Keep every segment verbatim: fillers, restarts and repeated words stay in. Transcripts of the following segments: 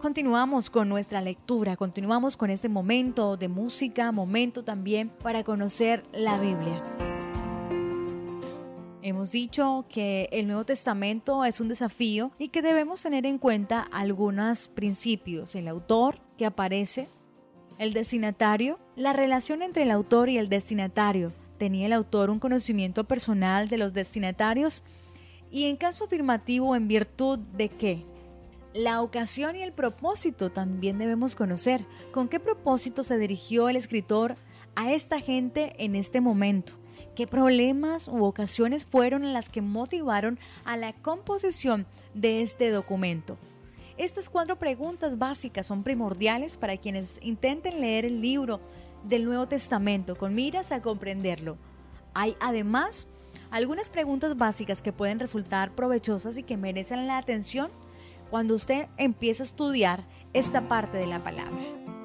Continuamos con nuestra lectura, continuamos con este momento de música, momento también para conocer la Biblia. Hemos dicho que el Nuevo Testamento es un desafío y que debemos tener en cuenta algunos principios: el autor que aparece, el destinatario, la relación entre el autor y el destinatario. ¿Tenía el autor un conocimiento personal de los destinatarios? Y en caso afirmativo, ¿en virtud de qué? La ocasión y el propósito también debemos conocer. ¿Con qué propósito se dirigió el escritor a esta gente en este momento? ¿Qué problemas u ocasiones fueron las que motivaron a la composición de este documento? Estas cuatro preguntas básicas son primordiales para quienes intenten leer el libro del Nuevo Testamento con miras a comprenderlo. Hay además algunas preguntas básicas que pueden resultar provechosas y que merecen la atención cuando usted empieza a estudiar esta parte de la palabra.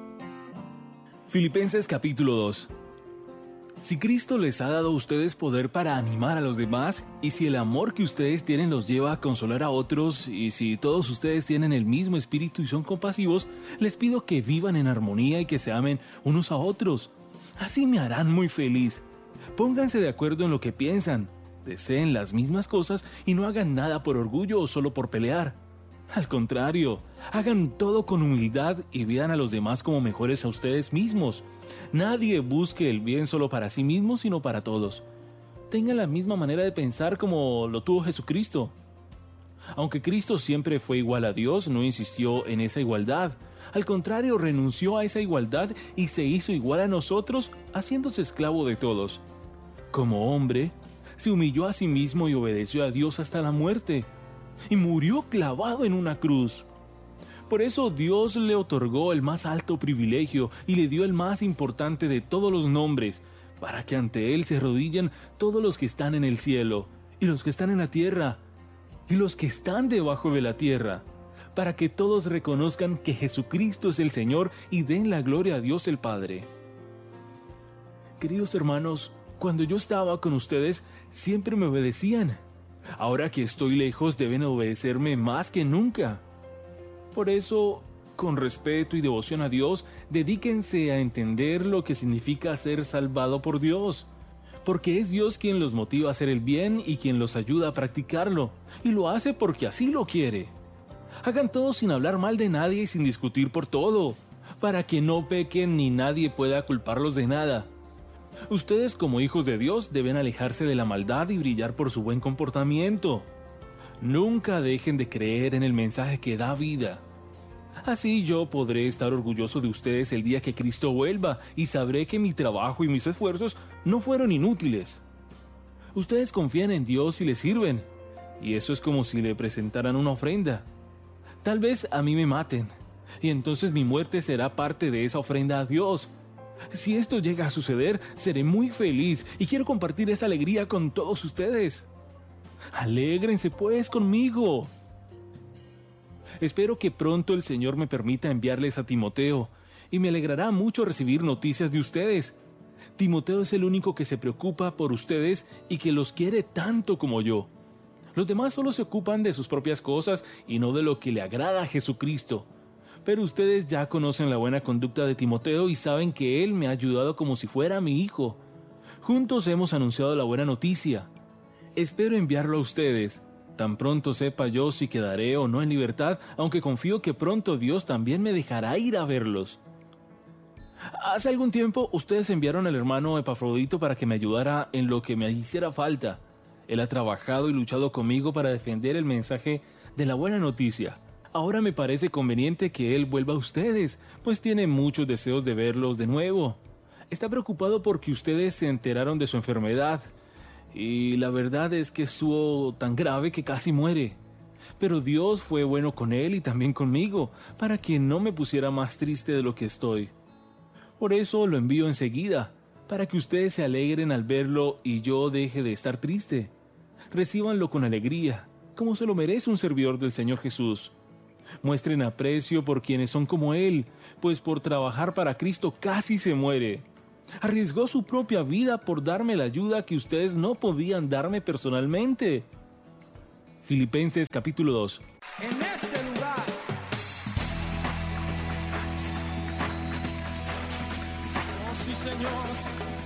Filipenses capítulo dos. Si Cristo les ha dado a ustedes poder para animar a los demás, y si el amor que ustedes tienen los lleva a consolar a otros, y si todos ustedes tienen el mismo espíritu y son compasivos, les pido que vivan en armonía y que se amen unos a otros. Así me harán muy feliz. Pónganse de acuerdo en lo que piensan, deseen las mismas cosas y no hagan nada por orgullo o solo por pelear. Al contrario, hagan todo con humildad y vean a los demás como mejores a ustedes mismos. Nadie busque el bien solo para sí mismo, sino para todos. Tengan la misma manera de pensar como lo tuvo Jesucristo. Aunque Cristo siempre fue igual a Dios, no insistió en esa igualdad. Al contrario, renunció a esa igualdad y se hizo igual a nosotros, haciéndose esclavo de todos. Como hombre, se humilló a sí mismo y obedeció a Dios hasta la muerte. Y murió clavado en una cruz. Por eso Dios le otorgó el más alto privilegio y le dio el más importante de todos los nombres, para que ante Él se arrodillen todos los que están en el cielo, y los que están en la tierra, y los que están debajo de la tierra, para que todos reconozcan que Jesucristo es el Señor y den la gloria a Dios el Padre. Queridos hermanos, cuando yo estaba con ustedes, siempre me obedecían. Ahora que estoy lejos, deben obedecerme más que nunca. Por eso, con respeto y devoción a Dios, dedíquense a entender lo que significa ser salvado por Dios. Porque es Dios quien los motiva a hacer el bien y quien los ayuda a practicarlo. Y lo hace porque así lo quiere. Hagan todo sin hablar mal de nadie y sin discutir por todo, para que no pequen ni nadie pueda culparlos de nada. Ustedes, como hijos de Dios, deben alejarse de la maldad y brillar por su buen comportamiento. Nunca dejen de creer en el mensaje que da vida. Así yo podré estar orgulloso de ustedes el día que Cristo vuelva y sabré que mi trabajo y mis esfuerzos no fueron inútiles. Ustedes confían en Dios y le sirven, y eso es como si le presentaran una ofrenda. Tal vez a mí me maten, y entonces mi muerte será parte de esa ofrenda a Dios. Si esto llega a suceder, seré muy feliz y quiero compartir esa alegría con todos ustedes. Alégrense pues conmigo. Espero que pronto el Señor me permita enviarles a Timoteo, y me alegrará mucho recibir noticias de ustedes. Timoteo es el único que se preocupa por ustedes y que los quiere tanto como yo. Los demás solo se ocupan de sus propias cosas y no de lo que le agrada a Jesucristo. Pero ustedes ya conocen la buena conducta de Timoteo y saben que él me ha ayudado como si fuera mi hijo. Juntos hemos anunciado la buena noticia. Espero enviarlo a ustedes. Tan pronto sepa yo si quedaré o no en libertad, aunque confío que pronto Dios también me dejará ir a verlos. Hace algún tiempo ustedes enviaron al hermano Epafrodito para que me ayudara en lo que me hiciera falta. Él ha trabajado y luchado conmigo para defender el mensaje de la buena noticia. Ahora me parece conveniente que él vuelva a ustedes, pues tiene muchos deseos de verlos de nuevo. Está preocupado porque ustedes se enteraron de su enfermedad, y la verdad es que estuvo tan grave que casi muere. Pero Dios fue bueno con él y también conmigo, para que no me pusiera más triste de lo que estoy. Por eso lo envío enseguida, para que ustedes se alegren al verlo y yo deje de estar triste. Recíbanlo con alegría, como se lo merece un servidor del Señor Jesús. Muestren aprecio por quienes son como Él, pues por trabajar para Cristo casi se muere. Arriesgó su propia vida por darme la ayuda que ustedes no podían darme personalmente. Filipenses capítulo dos. En este lugar sí Señor,